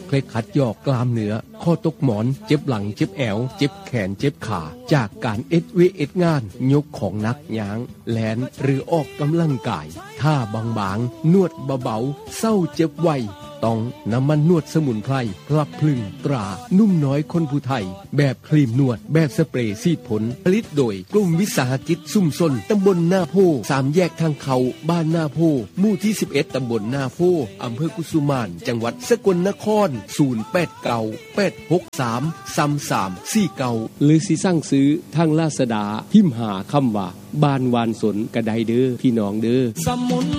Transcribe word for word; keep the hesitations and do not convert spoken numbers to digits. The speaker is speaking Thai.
เคล็ดขัดยอกกล้ามเนื้อข้อตกหมอนเจ็บหลังเจ็บแอวเจ็บแขนเจ็บขาจากการเอ็ดเวเอ็ดงานยกของหนักย้างแลนหรือออกกำลังกายท่าบางๆนวดเบาๆเศร้าเจ็บไวต้องน้ำมันนวดสมุนไพรกลับพลึงตรานุ่มน้อยคนผู้ไทยแบบครีมนวดแบบสเปรย์ซีดผลผลิตโดยกลุ่มวิสาหกิจซุ่มซนตำบลนาโพสามแยกทางเขาบ้านนาโพหมู่ที่สิบเอ็ดตำบลนาโพอำเภอกุสุมานจังหวัดสกลนครศูนย์ แปด เก้า แปด หก สาม สาม สาม สี่ เก้าหรือสิสั่งซื้อทางลาซาด้าพิมพ์หาคำว่าบ้านวานสนกระไดเด้อพี่น้องเด้อ